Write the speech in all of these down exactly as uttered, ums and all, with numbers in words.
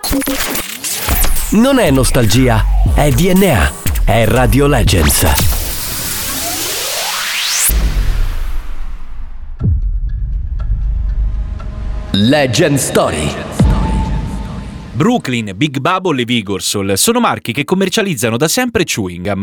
Non è nostalgia, è D N A, è Radio Legends. Legend Story. Brooklyn, Big Bubble e Vigorsol sono marchi che commercializzano da sempre chewing gum.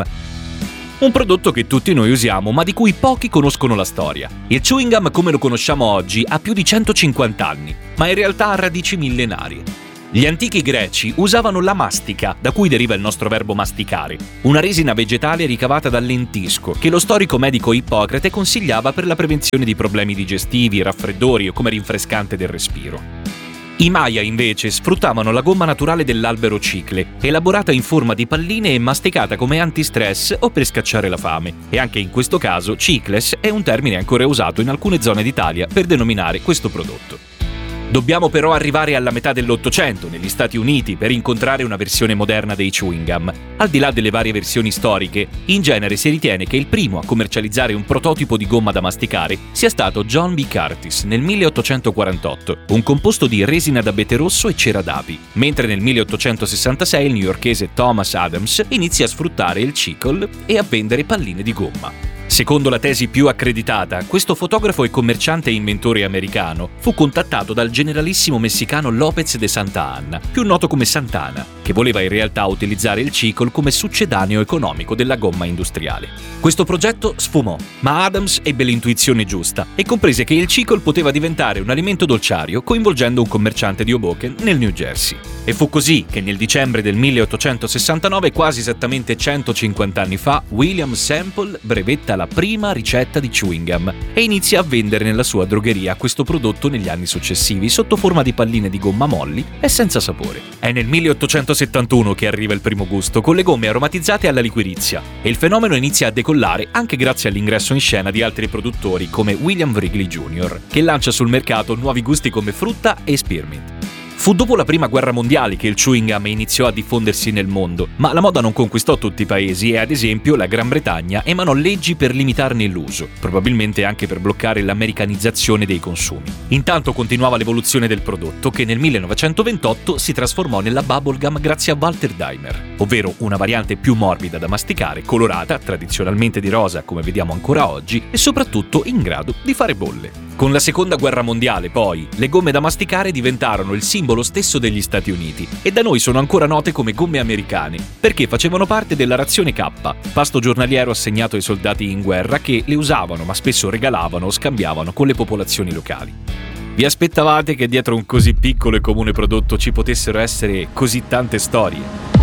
Un prodotto che tutti noi usiamo, ma di cui pochi conoscono la storia. Il chewing gum, come lo conosciamo oggi, ha più di centocinquanta anni, ma in realtà ha radici millenarie. Gli antichi greci usavano la mastica, da cui deriva il nostro verbo masticare, una resina vegetale ricavata dal lentisco, che lo storico medico Ippocrate consigliava per la prevenzione di problemi digestivi, raffreddori o come rinfrescante del respiro. I Maya, invece, sfruttavano la gomma naturale dell'albero cicle, elaborata in forma di palline e masticata come antistress o per scacciare la fame. E anche in questo caso, cicles è un termine ancora usato in alcune zone d'Italia per denominare questo prodotto. Dobbiamo però arrivare alla metà dell'Ottocento, negli Stati Uniti, per incontrare una versione moderna dei chewing gum. Al di là delle varie versioni storiche, in genere si ritiene che il primo a commercializzare un prototipo di gomma da masticare sia stato John B. Curtis nel milleottocentoquarantotto, un composto di resina d'abete rosso e cera d'api, mentre nel milleottocentosessantasei il newyorkese Thomas Adams inizia a sfruttare il cicle e a vendere palline di gomma. Secondo la tesi più accreditata, questo fotografo e commerciante e inventore americano fu contattato dal generalissimo messicano López de Santa Anna, più noto come Santana, che voleva in realtà utilizzare il cicle come succedaneo economico della gomma industriale. Questo progetto sfumò, ma Adams ebbe l'intuizione giusta e comprese che il cicle poteva diventare un alimento dolciario coinvolgendo un commerciante di Hoboken nel New Jersey. E fu così che nel dicembre del milleottocentosessantanove, quasi esattamente centocinquanta anni fa, William Semple brevetta la prima ricetta di chewing gum e inizia a vendere nella sua drogheria questo prodotto negli anni successivi sotto forma di palline di gomma molli e senza sapore. È nel milleottocentosettantuno che arriva il primo gusto, con le gomme aromatizzate alla liquirizia, e il fenomeno inizia a decollare anche grazie all'ingresso in scena di altri produttori come William Wrigley junior, che lancia sul mercato nuovi gusti come frutta e spearmint. Fu dopo la prima guerra mondiale che il chewing gum iniziò a diffondersi nel mondo, ma la moda non conquistò tutti i paesi e ad esempio la Gran Bretagna emanò leggi per limitarne l'uso, probabilmente anche per bloccare l'americanizzazione dei consumi. Intanto continuava l'evoluzione del prodotto, che nel millenovecentoventotto si trasformò nella bubblegum grazie a Walter Daimer, ovvero una variante più morbida da masticare, colorata, tradizionalmente di rosa come vediamo ancora oggi, e soprattutto in grado di fare bolle. Con la seconda guerra mondiale, poi, le gomme da masticare diventarono il simbolo stesso degli Stati Uniti e da noi sono ancora note come gomme americane, perché facevano parte della razione K, pasto giornaliero assegnato ai soldati in guerra che le usavano ma spesso regalavano o scambiavano con le popolazioni locali. Vi aspettavate che dietro un così piccolo e comune prodotto ci potessero essere così tante storie?